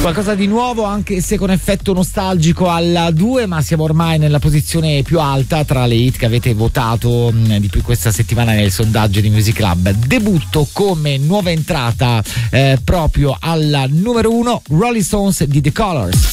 Qualcosa di nuovo, anche se con effetto nostalgico, alla 2, ma siamo ormai nella posizione più alta tra le hit che avete votato di più questa settimana nel sondaggio di Music Club. Debutto come nuova entrata proprio alla numero 1, Rolling Stones di The Colors.